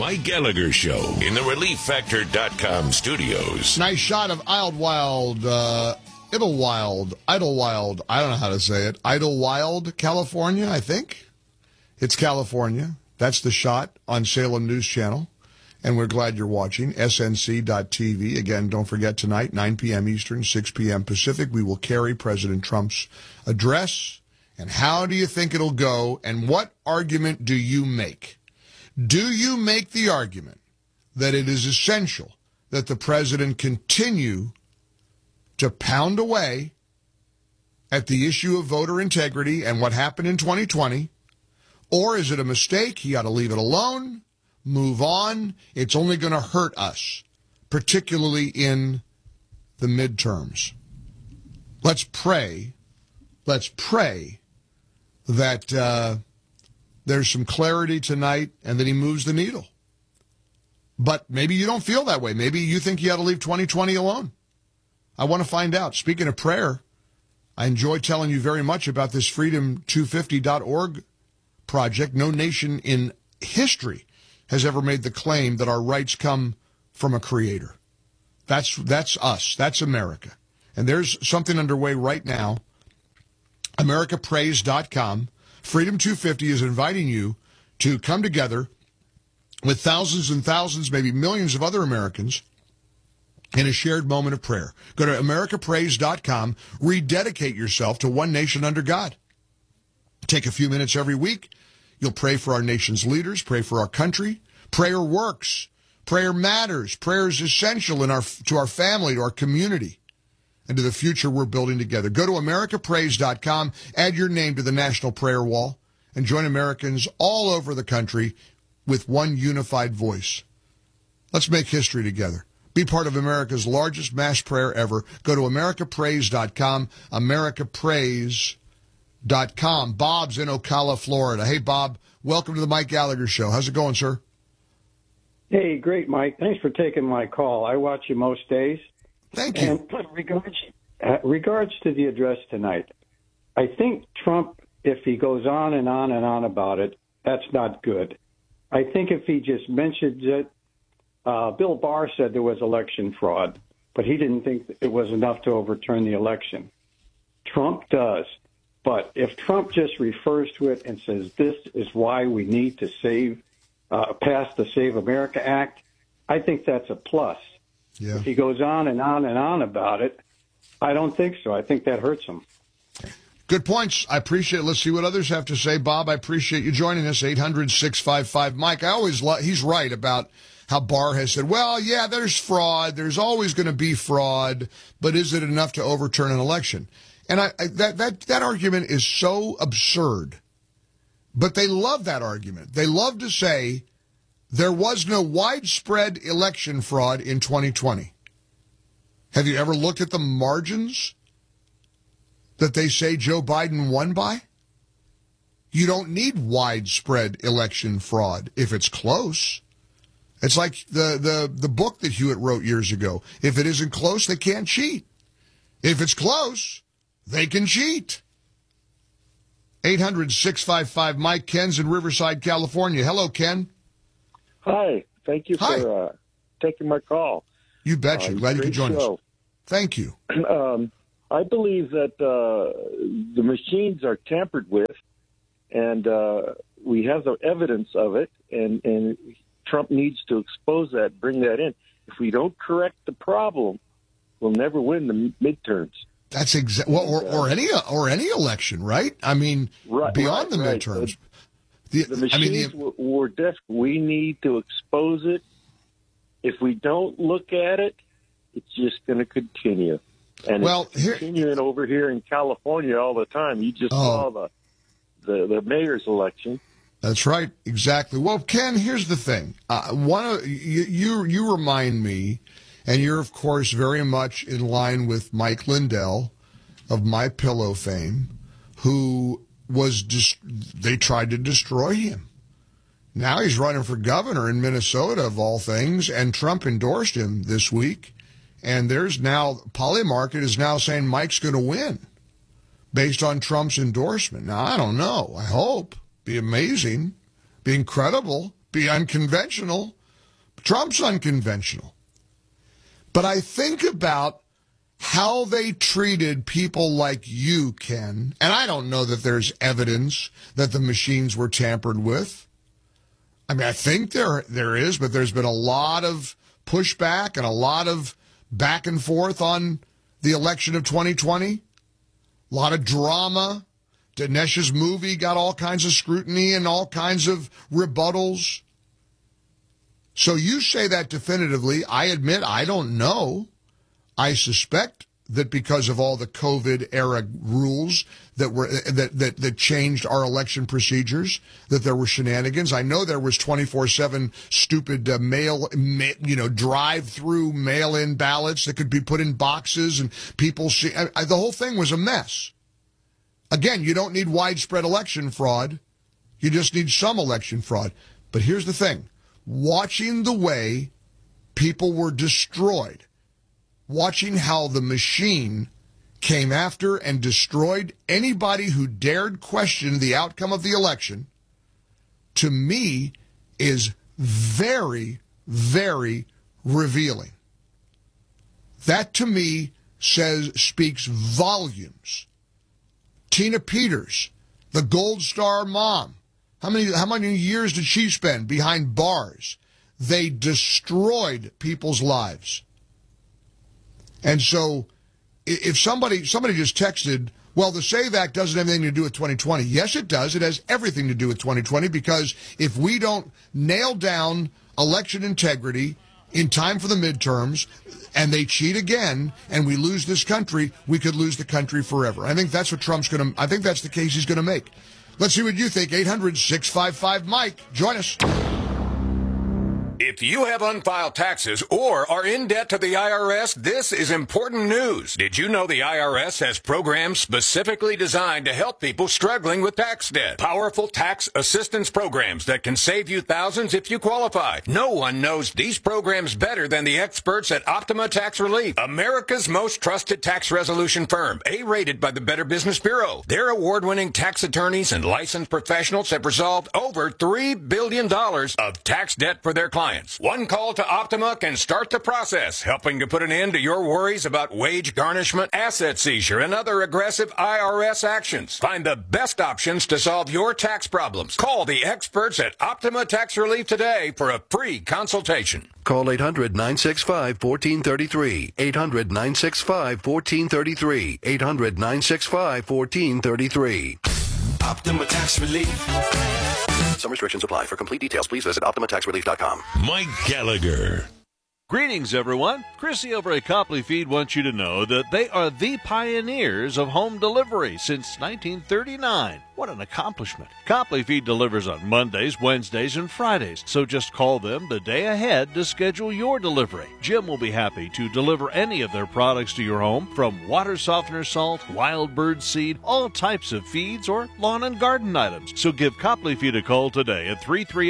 Mike Gallagher Show in the ReliefFactor.com studios. Nice shot of Idlewild, I don't know how to say it. Idlewild, California, I think. It's California. That's the shot on Salem News Channel. And we're glad you're watching. SNC.TV. Again, don't forget tonight, 9 p.m. Eastern, 6 p.m. Pacific, we will carry President Trump's address. And how do you think it'll go? And what argument do you make? Do you make the argument that it is essential that the president continue to pound away at the issue of voter integrity and what happened in 2020? Or is it a mistake? He ought to leave it alone, move on. It's only going to hurt us, particularly in the midterms. Let's pray that there's some clarity tonight and that he moves the needle. But maybe you don't feel that way. Maybe you think you ought to leave 2020 alone. I want to find out. Speaking of prayer, I enjoy telling you very much about this freedom250.org project. No nation in history has ever made the claim that our rights come from a creator. That's us. That's America. And there's something underway right now. AmericaPrays.com. Freedom 250 is inviting you to come together with thousands and thousands, maybe millions of other Americans in a shared moment of prayer. Go to AmericaPrays.com. Rededicate yourself to one nation under God. Take a few minutes every week. You'll pray for our nation's leaders, pray for our country. Prayer works. Prayer matters. Prayer is essential to our family, to our community, and to the future we're building together. Go to AmericaPrays.com, add your name to the National Prayer Wall, and join Americans all over the country with one unified voice. Let's make history together. Be part of America's largest mass prayer ever. Go to AmericaPrays.com, AmericaPrays.com. Bob's in Ocala, Florida. Hey, Bob, welcome to the Mike Gallagher Show. How's it going, sir? Hey, great, Mike. Thanks for taking my call. I watch you most days. Thank you. And regards to the address tonight, I think Trump, if he goes on and on and on about it, that's not good. I think if he just mentions it, Bill Barr said there was election fraud, but he didn't think it was enough to overturn the election. Trump does. But if Trump just refers to it and says this is why we need to pass the Save America Act, I think that's a plus. Yeah. If he goes on and on and on about it, I don't think so. I think that hurts him. Good points. I appreciate it. Let's see what others have to say. Bob, I appreciate you joining us. 800-655-Mike. He's right about how Barr has said, well, yeah, there's fraud. There's always going to be fraud, but is it enough to overturn an election? And that argument is so absurd. But they love that argument. They love to say there was no widespread election fraud in 2020. Have you ever looked at the margins that they say Joe Biden won by? You don't need widespread election fraud if it's close. It's like the book that Hewitt wrote years ago. If it isn't close, they can't cheat. If it's close, they can cheat. 800-655-Mike. Ken's in Riverside, California. Hello, Ken. Hi. Thank you for taking my call. You betcha. Glad you could join us. Thank you. I believe that the machines are tampered with, and we have the evidence of it, and Trump needs to expose that, bring that in. If we don't correct the problem, we'll never win the midterms. That's exactly or any election, right? I mean, beyond the midterms. The machines were deaf. We need to expose it. If we don't look at it, it's just going to continue. And it's continuing over here in California all the time. You just saw the mayor's election. That's right, exactly. Well, Ken, here's the thing. You remind me, and you're of course very much in line with Mike Lindell of My Pillow fame, who they tried to destroy him. Now he's running for governor in Minnesota, of all things, and Trump endorsed him this week. And there's now, Polymarket is now saying Mike's going to win based on Trump's endorsement. Now, I don't know. I hope. Be amazing. Be incredible. Be unconventional. Trump's unconventional. But I think about how they treated people like you, Ken, and I don't know that there's evidence that the machines were tampered with. I mean, I think there is, but there's been a lot of pushback and a lot of back and forth on the election of 2020. A lot of drama. Dinesh's movie got all kinds of scrutiny and all kinds of rebuttals. So you say that definitively. I admit I don't know. I suspect that because of all the COVID era rules that changed our election procedures, that there were shenanigans. I know there was 24/7 stupid drive-through mail-in ballots that could be put in boxes and people see. The whole thing was a mess. Again, you don't need widespread election fraud. You just need some election fraud. But here's the thing. Watching the way people were destroyed, watching how the machine came after and destroyed anybody who dared question the outcome of the election, to me, is very, very revealing. That, to me, speaks volumes. Tina Peters, the Gold Star mom, how many years did she spend behind bars? They destroyed people's lives. And so if somebody just texted, well, the SAVE Act doesn't have anything to do with 2020. Yes, it does. It has everything to do with 2020, because if we don't nail down election integrity in time for the midterms and they cheat again and we lose this country, we could lose the country forever. I think that's what I think that's the case he's going to make. Let's see what you think. 800-655-MIKE. Join us. If you have unfiled taxes or are in debt to the IRS, this is important news. Did you know the IRS has programs specifically designed to help people struggling with tax debt? Powerful tax assistance programs that can save you thousands if you qualify. No one knows these programs better than the experts at Optima Tax Relief, America's most trusted tax resolution firm, A-rated by the Better Business Bureau. Their award-winning tax attorneys and licensed professionals have resolved over $3 billion of tax debt for their clients. One call to Optima can start the process, helping to put an end to your worries about wage garnishment, asset seizure, and other aggressive IRS actions. Find the best options to solve your tax problems. Call the experts at Optima Tax Relief today for a free consultation. Call 800-965-1433. 800-965-1433. 800-965-1433. Optima Tax Relief. Some restrictions apply. For complete details, please visit OptimaTaxRelief.com. Mike Gallagher. Greetings, everyone. Chrissy over at Copley Feed wants you to know that they are the pioneers of home delivery since 1939. What an accomplishment. Copley Feed delivers on Mondays, Wednesdays, and Fridays, so just call them the day ahead to schedule your delivery. Jim will be happy to deliver any of their products to your home, from water softener salt, wild bird seed, all types of feeds, or lawn and garden items. So give Copley Feed a call today at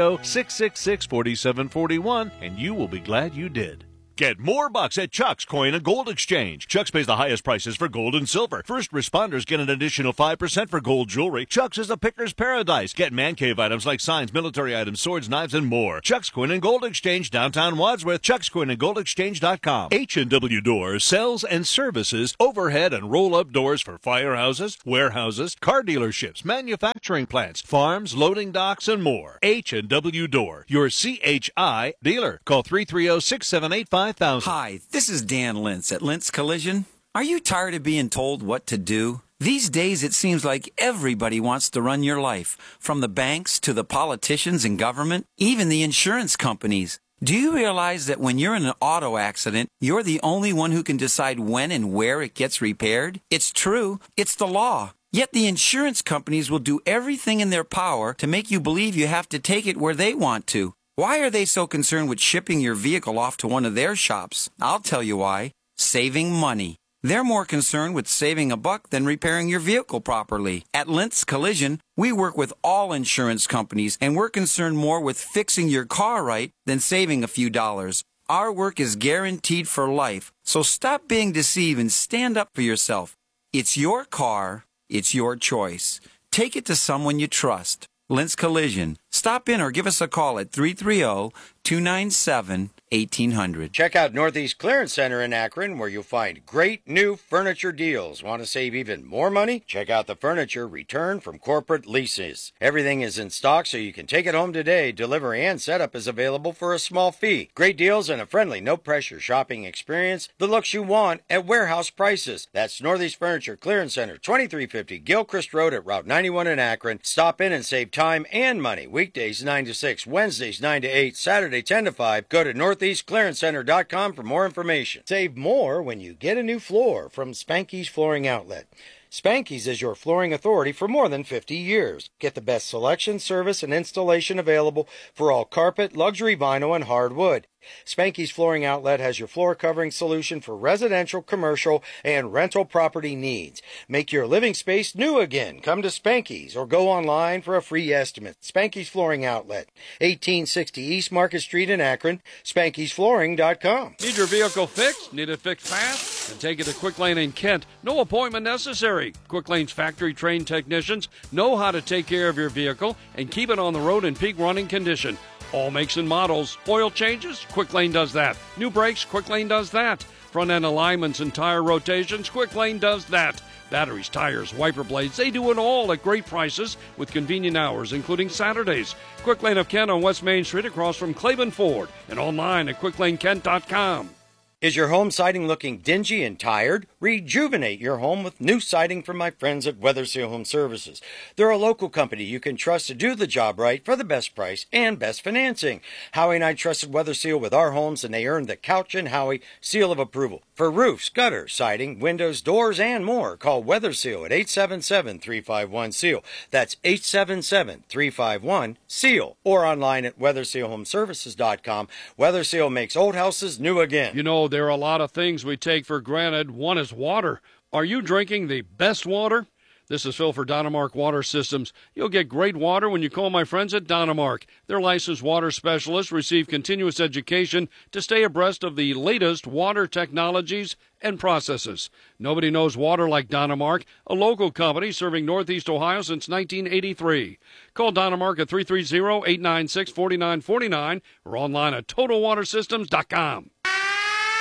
330-666-4741, and you will be glad you did. Get more bucks at Chuck's Coin and Gold Exchange. Chuck's pays the highest prices for gold and silver. First responders get an additional 5% for gold jewelry. Chuck's is a picker's paradise. Get man cave items like signs, military items, swords, knives, and more. Chuck's Coin and Gold Exchange, downtown Wadsworth. Chuck'sCoinandGoldExchange.com. H&W Doors sells and services overhead and roll-up doors for firehouses, warehouses, car dealerships, manufacturing plants, farms, loading docks, and more. H&W Door, your CHI dealer. Call 330-678-5000. Hi, this is Dan Lintz at Lintz Collision. Are you tired of being told what to do? These days it seems like everybody wants to run your life, from the banks to the politicians and government, even the insurance companies. Do you realize that when you're in an auto accident, you're the only one who can decide when and where it gets repaired? It's true. It's the law. Yet the insurance companies will do everything in their power to make you believe you have to take it where they want to. Why are they so concerned with shipping your vehicle off to one of their shops? I'll tell you why. Saving money. They're more concerned with saving a buck than repairing your vehicle properly. At Lintz Collision, we work with all insurance companies, and we're concerned more with fixing your car right than saving a few dollars. Our work is guaranteed for life, so stop being deceived and stand up for yourself. It's your car. It's your choice. Take it to someone you trust. Lentz Collision. Stop in or give us a call at 330-297-1800. Check out Northeast Clearance Center in Akron, where you'll find great new furniture deals. Want to save even more money? Check out the furniture returned from corporate leases. Everything is in stock, so you can take it home today. Delivery and setup is available for a small fee. Great deals and a friendly, no-pressure shopping experience. The looks you want at warehouse prices. That's Northeast Furniture Clearance Center, 2350 Gilchrist Road at Route 91 in Akron. Stop in and save time and money. Weekdays 9 to 6, Wednesdays 9 to 8, Saturday 10 to 5. Go to northeastclearancecenter.com for more information. Save more when you get a new floor from Spanky's Flooring Outlet. Spanky's is your flooring authority for more than 50 years. Get the best selection, service, and installation available for all carpet, luxury vinyl, and hardwood. Spanky's Flooring Outlet has your floor covering solution for residential, commercial, and rental property needs. Make your living space new again. Come to Spanky's or go online for a free estimate. Spanky's Flooring Outlet, 1860 East Market Street in Akron, Spanky'sFlooring.com. Need your vehicle fixed? Need it fixed fast? Then take it to Quick Lane in Kent. No appointment necessary. Quick Lane's factory-trained technicians know how to take care of your vehicle and keep it on the road in peak running condition. All makes and models. Oil changes? Quick Lane does that. New brakes? Quick Lane does that. Front end alignments and tire rotations? Quick Lane does that. Batteries, tires, wiper blades, they do it all at great prices with convenient hours, including Saturdays. Quick Lane of Kent on West Main Street across from Claiborne Ford and online at QuickLaneKent.com. Is your home siding looking dingy and tired? Rejuvenate your home with new siding from my friends at Weatherseal Home Services. They're a local company you can trust to do the job right for the best price and best financing. Howie and I trusted Weatherseal with our homes, and they earned the Couch and Howie seal of approval. For roofs, gutters, siding, windows, doors, and more, call Weatherseal at 877-351-SEAL. That's 877-351-SEAL. Or online at WeathersealHomeservices.com. Weatherseal makes old houses new again. You know, there are a lot of things we take for granted. One is water. Are you drinking the best water? This is Phil for Dynamark Water Systems. You'll get great water when you call my friends at Dynamark. Their licensed water specialists receive continuous education to stay abreast of the latest water technologies and processes. Nobody knows water like Dynamark, a local company serving Northeast Ohio since 1983. Call Dynamark at 330-896-4949 or online at TotalWaterSystems.com.